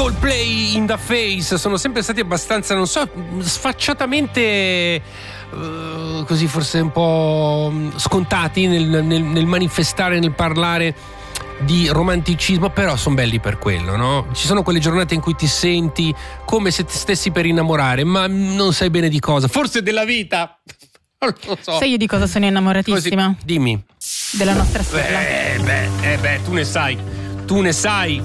Coldplay in the Face sono sempre stati abbastanza, non so, sfacciatamente così forse un po' scontati nel manifestare, nel parlare di romanticismo, però sono belli per quello, no? Ci sono quelle giornate in cui ti senti come se ti stessi per innamorare, ma non sai bene di cosa, forse della vita. Non lo so. Sai io di cosa sono innamoratissima? Così, dimmi. Della nostra stella. Tu ne sai.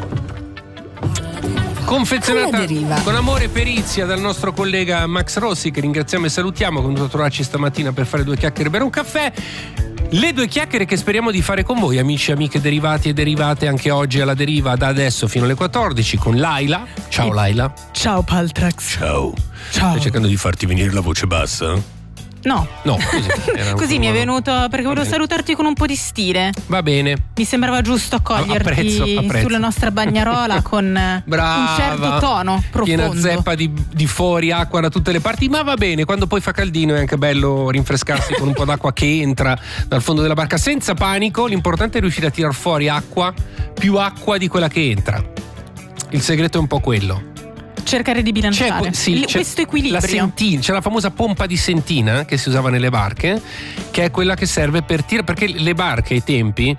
Confezionata con amore e perizia dal nostro collega Max Rossi, che ringraziamo e salutiamo, che è venuto a trovarci stamattina per fare 2 chiacchiere e bere un caffè. Le 2 chiacchiere che speriamo di fare con voi, amici e amiche derivati e derivate, anche oggi alla deriva da adesso fino alle 14 con Laila. Ciao Laila. Ciao Paltrax. Ciao. Stai cercando di farti venire la voce bassa? No, così mi è venuto perché volevo salutarti con un po' di stile. Va bene. Mi sembrava giusto accoglierti apprezzo. Sulla nostra bagnarola con un certo tono profondo. Piena zeppa di fuori acqua da tutte le parti, ma va bene, quando poi fa caldino è anche bello rinfrescarsi con un po' d'acqua che entra dal fondo della barca senza panico. L'importante è riuscire a tirar fuori più acqua di quella che entra. Il segreto è un po' quello. Cercare di bilanciare questo equilibrio. C'è la famosa pompa di sentina che si usava nelle barche, che è quella che serve per tirare, perché le barche ai tempi,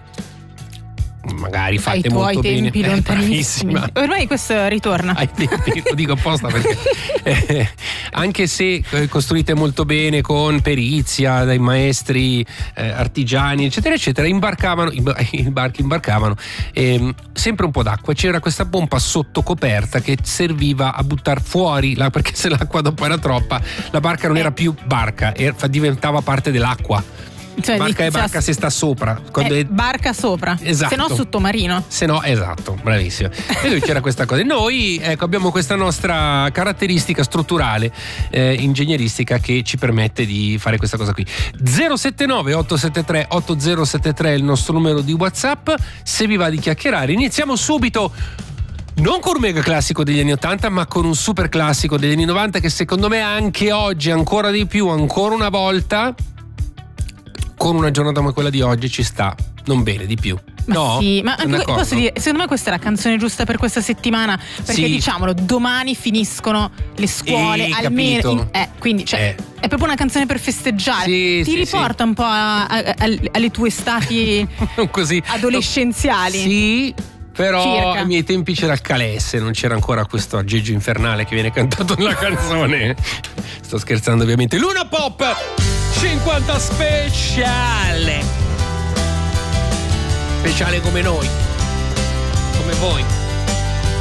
magari fatte molto bene, bravissima. Ormai questo ritorna ai tempi, lo dico apposta perché anche se costruite molto bene con perizia dai maestri artigiani eccetera eccetera, i barchi imbarcavano sempre un po' d'acqua, e c'era questa pompa sotto coperta che serviva a buttar fuori perché se l'acqua dopo era troppa, la barca non era più barca, diventava parte dell'acqua. Cioè, barca se sta sopra, barca sopra, esatto. Se no sottomarino, esatto, bravissimo. E lui c'era questa cosa. Noi abbiamo questa nostra caratteristica strutturale ingegneristica che ci permette di fare questa cosa qui. 079 873 8073 è il nostro numero di WhatsApp. Se vi va di chiacchierare, iniziamo subito. Non con un mega classico degli anni 80, ma con un super classico degli anni 90 che secondo me anche oggi, ancora di più, ancora una volta, con una giornata come quella di oggi, ci sta non bene di più. Ma sì, ma anche posso dire, secondo me questa è la canzone giusta per questa settimana, perché diciamolo, domani finiscono le scuole, almeno quindi è proprio una canzone per festeggiare. Ti riporta un po' alle tue estati così adolescenziali. Sì. Però ai miei tempi c'era il Calesse, non c'era ancora questo aggeggio infernale che viene cantato nella canzone. Sto scherzando ovviamente. Luna Pop 50 speciale come noi, come voi.